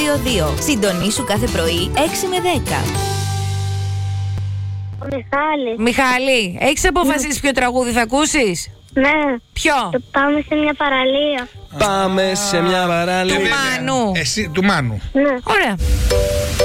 222. Συντονίσου κάθε πρωί 6 με 10. Ο Μιχάλης. Μιχάλη, έχεις αποφασίσει ποιο τραγούδι θα ακούσεις? Ναι. Ποιο? Το πάμε σε μια παραλία. Πάμε σε μια παραλία. Του Μάνου. Εσύ, του Μάνου. Ναι. Ωραία.